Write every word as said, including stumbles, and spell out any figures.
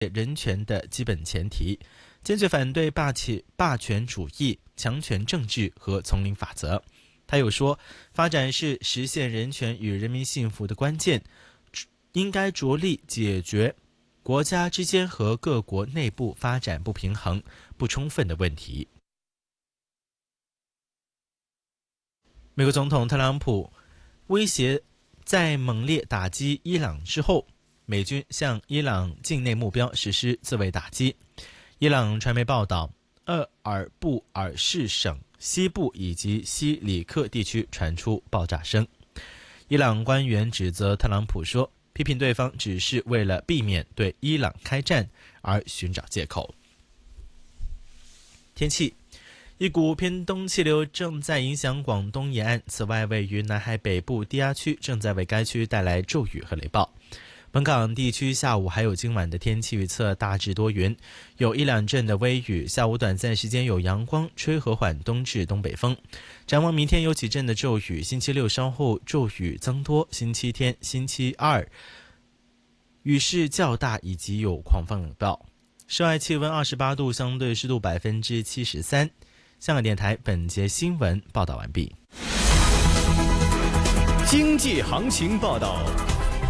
人权的基本前提，坚决反对霸气霸权主义、强权政治和丛林法则。他又说，发展是实现人权与人民幸福的关键，应该着力解决国家之间和各国内部发展不平衡、不充分的问题。美国总统特朗普威胁在猛烈打击伊朗之后，美军向伊朗境内目标实施自卫打击。伊朗传媒报道，厄尔布尔士省西部以及西里克地区传出爆炸声。伊朗官员指责特朗普说，批评对方只是为了避免对伊朗开战而寻找借口。天气，一股偏东气流正在影响广东沿岸，此外位于南海北部低压区正在为该区带来骤雨和雷暴。本港地区下午还有今晚的天气预测大致多云，有一两阵的微雨，下午短暂时间有阳光，吹和缓东至东北风。展望明天有几阵的骤雨，星期六稍后骤雨增多，星期天、星期二雨势较大以及有狂风雷暴。室外气温二十八度，相对湿度百分之七十三。香港电台本节新闻报道完毕。 经济行情报道。